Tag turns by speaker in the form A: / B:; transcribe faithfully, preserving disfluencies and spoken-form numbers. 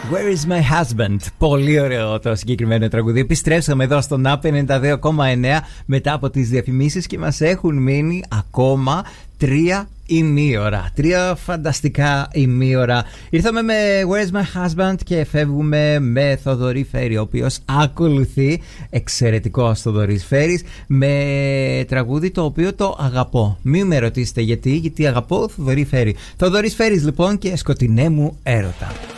A: Where is my husband? Πολύ ωραίο το συγκεκριμένο τραγούδι. Επιστρέψαμε εδώ στο ναπ ενενήντα δύο κόμμα εννέα μετά από τις διαφημίσεις και μας έχουν μείνει ακόμα τρία ημίωρα. Τρία φανταστικά ημίωρα. Ήρθαμε με Where is my husband και φεύγουμε με Θοδωρή Φέρη, ο οποίος ακολουθεί. Εξαιρετικός Θοδωρής Φέρης, με τραγούδι το οποίο το αγαπώ. Μην με ρωτήσετε γιατί, γιατί αγαπώ Θοδωρή Φέρη. Θοδωρής Φέρης λοιπόν και Σκοτεινέ μου έρωτα.